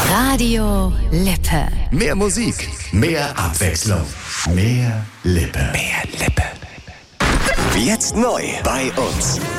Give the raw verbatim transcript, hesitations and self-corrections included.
Radio Lippe. Mehr Musik, mehr Abwechslung, mehr Lippe. Mehr Lippe. Jetzt neu bei uns.